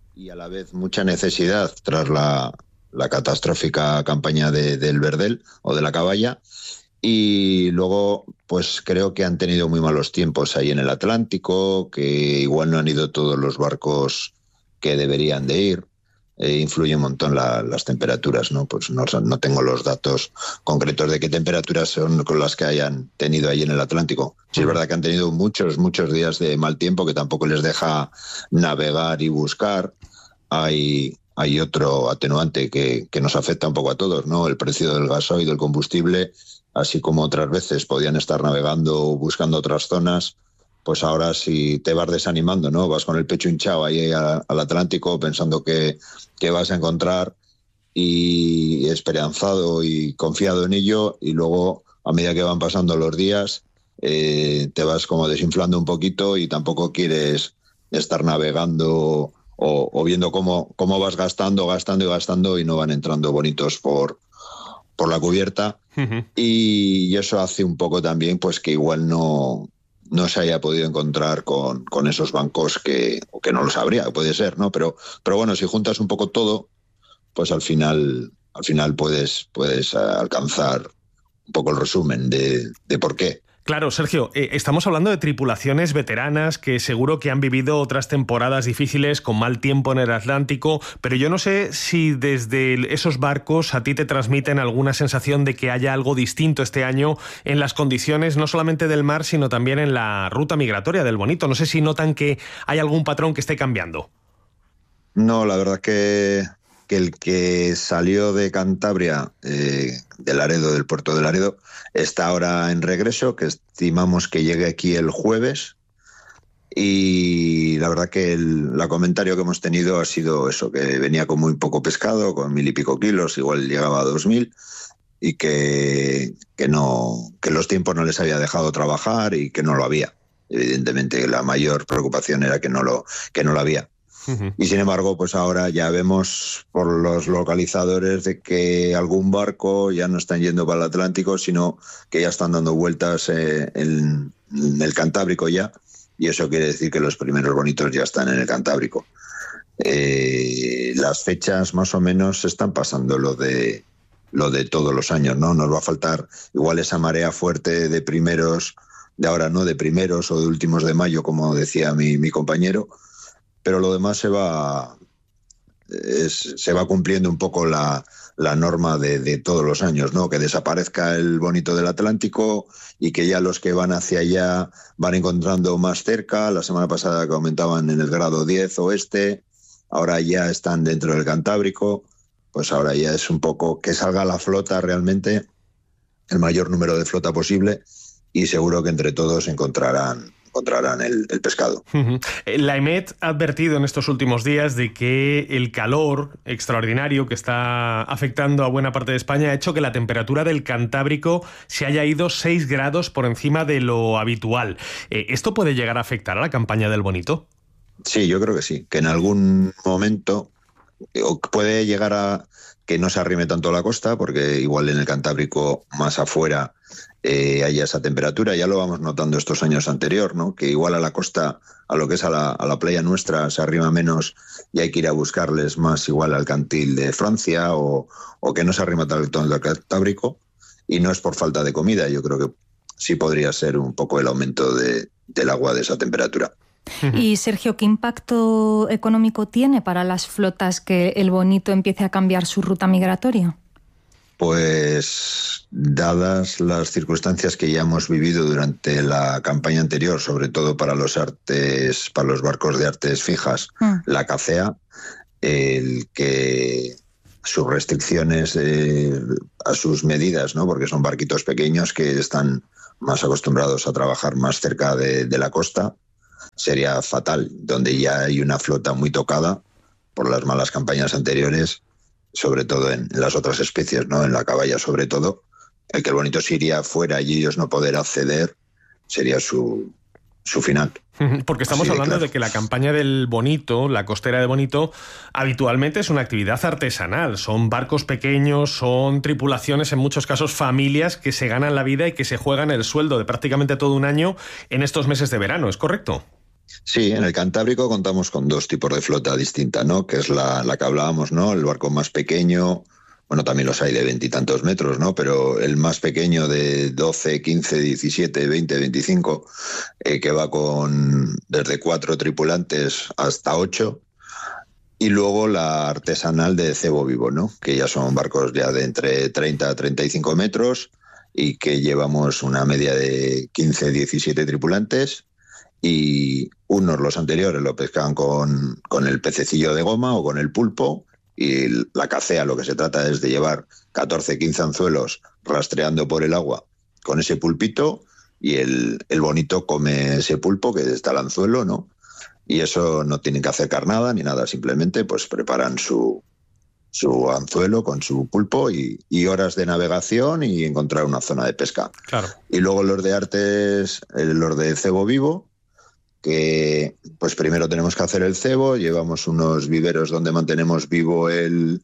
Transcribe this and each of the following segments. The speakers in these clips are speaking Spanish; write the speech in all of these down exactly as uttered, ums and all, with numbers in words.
y a la vez mucha necesidad tras la, la catastrófica campaña de, del Verdel o de la Caballa. Y luego, pues creo que han tenido muy malos tiempos ahí en el Atlántico, que igual no han ido todos los barcos que deberían de ir. Eh, influye un montón la, las temperaturas, ¿no? Pues no, no tengo los datos concretos de qué temperaturas son con las que hayan tenido ahí en el Atlántico. Sí es verdad que han tenido muchos, muchos días de mal tiempo que tampoco les deja navegar y buscar. Hay, hay otro atenuante que, que nos afecta un poco a todos, ¿no? El precio del gasoil, del combustible, así como otras veces podían estar navegando o buscando otras zonas. Pues ahora si te vas desanimando, ¿no? Vas con el pecho hinchado ahí a, al Atlántico pensando que, que vas a encontrar y esperanzado y confiado en ello, y luego a medida que van pasando los días eh, te vas como desinflando un poquito y tampoco quieres estar navegando o, o viendo cómo, cómo vas gastando, gastando y gastando y no van entrando bonitos por, por la cubierta. Uh-huh. Y eso hace un poco también pues que igual no... no se haya podido encontrar con, con esos bancos que, o que no los habría, puede ser, ¿no? Pero, pero bueno, si juntas un poco todo, pues al final, al final puedes, puedes alcanzar un poco el resumen de, de por qué. Claro, Sergio, eh, estamos hablando de tripulaciones veteranas que seguro que han vivido otras temporadas difíciles con mal tiempo en el Atlántico, pero yo no sé si desde esos barcos a ti te transmiten alguna sensación de que haya algo distinto este año en las condiciones no solamente del mar, sino también en la ruta migratoria del Bonito. No sé si notan que hay algún patrón que esté cambiando. No, la verdad que, que el que salió de Cantabria, eh, de Laredo, del puerto de Laredo, está ahora en regreso, que estimamos que llegue aquí el jueves. Y la verdad que el la comentario que hemos tenido ha sido eso, que venía con muy poco pescado, con mil y pico kilos, igual llegaba a dos mil, y que, que, no, que los tiempos no les había dejado trabajar y que no lo había. Evidentemente la mayor preocupación era que no lo, que no lo había. Uh-huh. Y sin embargo, pues ahora ya vemos por los localizadores de que algún barco ya no están yendo para el Atlántico, sino que ya están dando vueltas eh, en, en el Cantábrico ya, y eso quiere decir que los primeros bonitos ya están en el Cantábrico. Eh, las fechas más o menos están pasando lo de lo de todos los años, ¿no? Nos va a faltar igual esa marea fuerte de primeros, de ahora no, de primeros o de últimos de mayo, como decía mi, mi compañero. Pero lo demás se va es, se va cumpliendo un poco la, la norma de, de todos los años, ¿no? Que desaparezca el bonito del Atlántico y que ya los que van hacia allá van encontrando más cerca. La semana pasada que aumentaban en el grado diez oeste, ahora ya están dentro del Cantábrico. Pues ahora ya es un poco que salga la flota realmente, el mayor número de flota posible, y seguro que entre todos encontrarán encontrarán el, el pescado. Uh-huh. La EMET ha advertido en estos últimos días de que el calor extraordinario que está afectando a buena parte de España ha hecho que la temperatura del Cantábrico se haya ido seis grados por encima de lo habitual. Eh, ¿Esto puede llegar a afectar a la campaña del Bonito? Sí, yo creo que sí, que en algún momento puede llegar a que no se arrime tanto a la costa, porque igual en el Cantábrico más afuera eh, haya esa temperatura. Ya lo vamos notando estos años anterior, ¿no? Que igual a la costa, a lo que es a la, a la playa nuestra, se arrima menos y hay que ir a buscarles más igual al cantil de Francia, o, o que no se arrima tanto en el Cantábrico, y no es por falta de comida. Yo creo que sí podría ser un poco el aumento de, del agua de esa temperatura. Y Sergio, ¿qué impacto económico tiene para las flotas que el Bonito empiece a cambiar su ruta migratoria? Pues dadas las circunstancias que ya hemos vivido durante la campaña anterior, sobre todo para los artes, para los barcos de artes fijas, mm. la C A C E A, el que sus restricciones eh, a sus medidas, ¿no? Porque son barquitos pequeños que están más acostumbrados a trabajar más cerca de, de la costa, sería fatal, donde ya hay una flota muy tocada por las malas campañas anteriores, sobre todo en las otras especies, ¿no? En la caballa sobre todo. El que el Bonito se iría fuera y ellos no poder acceder sería su, su final. Porque estamos Así hablando de, claro. de que la campaña del Bonito, la costera de Bonito, habitualmente es una actividad artesanal. Son barcos pequeños, son tripulaciones, en muchos casos familias, que se ganan la vida y que se juegan el sueldo de prácticamente todo un año en estos meses de verano, ¿es correcto? Sí, en el Cantábrico contamos con dos tipos de flota distinta, ¿no? Que es la, la que hablábamos, ¿no? El barco más pequeño, bueno, también los hay de veintitantos metros, ¿no? Pero el más pequeño de doce, quince, diecisiete, veinte, veinticinco, eh, que va con desde cuatro tripulantes hasta ocho. Y luego la artesanal de cebo vivo, ¿no? Que ya son barcos ya de entre treinta a treinta y cinco metros y que llevamos una media de quince, diecisiete tripulantes. Y unos, los anteriores, lo pescaban con, con el pececillo de goma o con el pulpo, y la cacea lo que se trata es de llevar catorce, quince anzuelos rastreando por el agua con ese pulpito, y el, el bonito come ese pulpo que está el anzuelo, ¿no? Y eso no tienen que acercar nada ni nada, simplemente pues preparan su, su anzuelo con su pulpo y, y horas de navegación y encontrar una zona de pesca. Claro. Y luego los de artes, los de cebo vivo, que pues primero tenemos que hacer el cebo, llevamos unos viveros donde mantenemos vivo el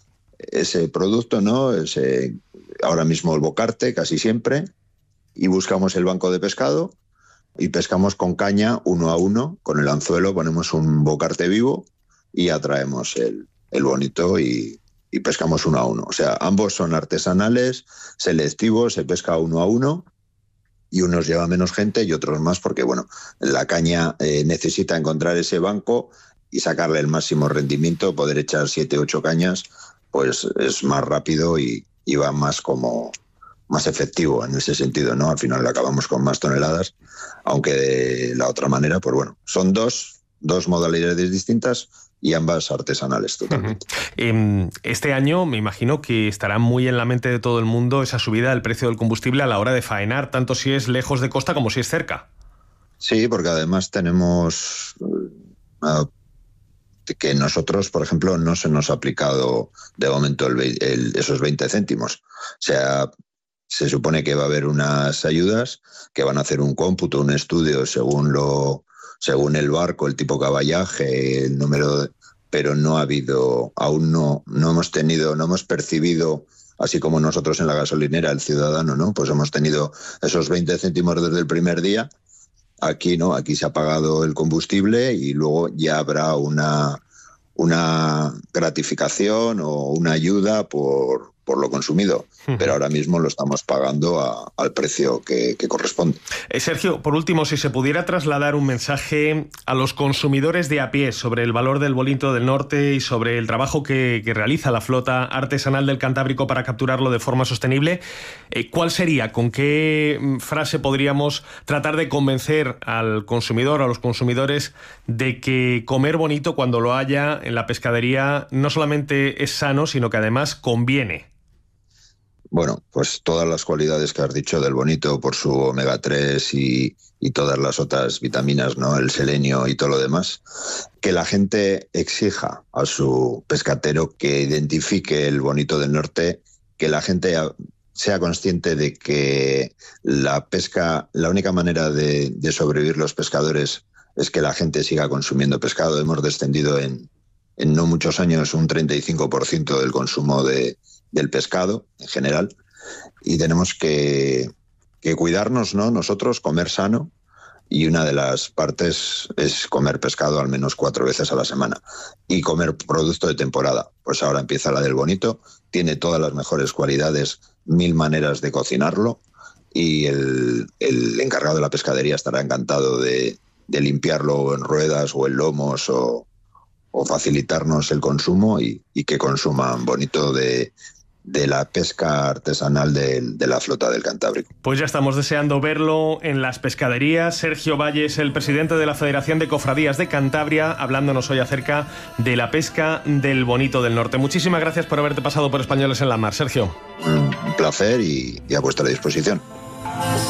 ese producto, ¿no? Ese, ahora mismo el bocarte, casi siempre, y buscamos el banco de pescado y pescamos con caña uno a uno, con el anzuelo ponemos un bocarte vivo y atraemos el, el bonito y, y pescamos uno a uno. O sea, ambos son artesanales, selectivos, se pesca uno a uno. Y unos lleva menos gente y otros más porque, bueno, la caña eh, necesita encontrar ese banco y sacarle el máximo rendimiento, poder echar siete, ocho cañas, pues es más rápido y, y va más como más efectivo en ese sentido, ¿no? Al final acabamos con más toneladas, aunque de la otra manera, pues bueno, son dos, dos modalidades distintas y ambas artesanales totalmente. Uh-huh. Este año me imagino que estará muy en la mente de todo el mundo esa subida del precio del combustible a la hora de faenar, tanto si es lejos de costa como si es cerca. Sí, porque además tenemos uh, que nosotros, por ejemplo, no se nos ha aplicado de momento el, el, esos veinte céntimos. O sea, se supone que va a haber unas ayudas que van a hacer un cómputo, un estudio según lo... según el barco, el tipo caballaje, el número de, pero no ha habido, aún no, no hemos tenido, no hemos percibido, así como nosotros en la gasolinera, el ciudadano, ¿no? Pues hemos tenido esos veinte céntimos desde el primer día. Aquí no, aquí se ha pagado el combustible y luego ya habrá una, una gratificación o una ayuda por, por lo consumido, pero ahora mismo lo estamos pagando a, al precio que, que corresponde. Eh, Sergio, por último, si se pudiera trasladar un mensaje a los consumidores de a pie sobre el valor del bonito del norte y sobre el trabajo que, que realiza la flota artesanal del Cantábrico para capturarlo de forma sostenible, eh, ¿cuál sería? ¿Con qué frase podríamos tratar de convencer al consumidor, a los consumidores, de que comer bonito cuando lo haya en la pescadería no solamente es sano, sino que además conviene? Bueno, pues todas las cualidades que has dicho del bonito por su omega tres y, y todas las otras vitaminas, ¿no? El selenio y todo lo demás, que la gente exija a su pescatero que identifique el bonito del norte, que la gente sea consciente de que la pesca, la única manera de, de sobrevivir los pescadores es que la gente siga consumiendo pescado. Hemos descendido en, en no muchos años un treinta y cinco por ciento del consumo de del pescado en general, y tenemos que, que cuidarnos, ¿no? Nosotros, comer sano, y una de las partes es comer pescado al menos cuatro veces a la semana y comer producto de temporada. Pues ahora empieza la del bonito, tiene todas las mejores cualidades, mil maneras de cocinarlo, y el, el encargado de la pescadería estará encantado de, de limpiarlo en ruedas o en lomos o, o facilitarnos el consumo y, y que consuman bonito de de la pesca artesanal de, de la flota del Cantábrico. Pues ya estamos deseando verlo en las pescaderías. Sergio Valle es el presidente de la Federación de Cofradías de Cantabria, hablándonos hoy acerca de la pesca del bonito del norte. Muchísimas gracias por haberte pasado por Españoles en la Mar, Sergio. Un placer y, y a vuestra disposición.